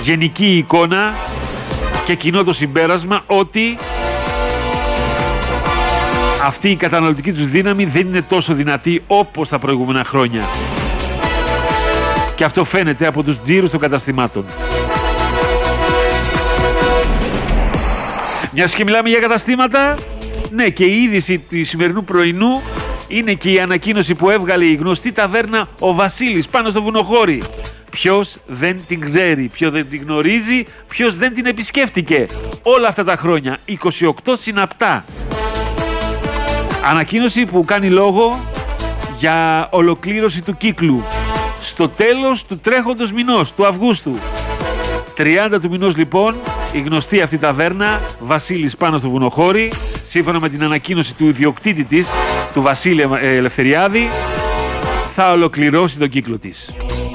γενική εικόνα και κοινό το συμπέρασμα ότι αυτή η καταναλωτική τους δύναμη δεν είναι τόσο δυνατή όπως τα προηγούμενα χρόνια. Και αυτό φαίνεται από τους τζίρους των καταστημάτων. Μιας και μιλάμε για καταστήματα, ναι, και η είδηση του σημερινού πρωινού είναι και η ανακοίνωση που έβγαλε η γνωστή ταβέρνα Ο Βασίλης πάνω στο Βουνοχώρι. Ποιος δεν την ξέρει, ποιος δεν την γνωρίζει, ποιος δεν την επισκέφτηκε όλα αυτά τα χρόνια. 28 συναπτά. Ανακοίνωση που κάνει λόγο για ολοκλήρωση του κύκλου στο τέλος του τρέχοντος μηνός, του Αυγούστου. 30 του μηνός λοιπόν, η γνωστή αυτή ταβέρνα Βασίλης πάνω στο Βουνοχώρι, σύμφωνα με την ανακοίνωση του ιδιοκτήτη της, του Βασίλη Ελευθεριάδη, θα ολοκληρώσει τον κύκλο της.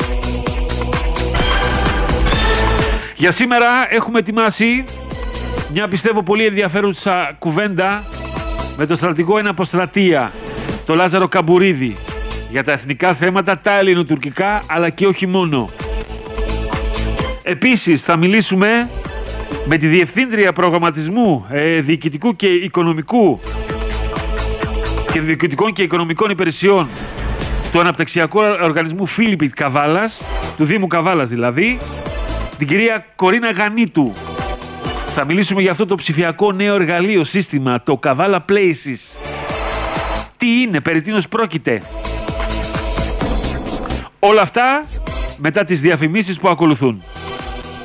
Για σήμερα έχουμε ετοιμάσει μια, πιστεύω, πολύ ενδιαφέρουσα κουβέντα με τον στρατηγό εν αποστρατεία, τον Λάζαρο Καμπουρίδη, για τα εθνικά θέματα, τα ελληνοτουρκικά, αλλά και όχι μόνο. Επίσης θα μιλήσουμε με τη Διευθύντρια Προγραμματισμού Διοικητικού και Οικονομικού και Διοικητικών και Οικονομικών Υπηρεσιών του Αναπτυξιακού Οργανισμού Φίλιππιτ Καβάλας, του Δήμου Καβάλας δηλαδή, την κυρία Κορίνα Γανίτου. Θα μιλήσουμε για αυτό το ψηφιακό νέο εργαλείο σύστημα, το Kavala Places. Τι είναι, περί τίνος πρόκειται. Όλα αυτά μετά τις διαφημίσεις που ακολουθούν.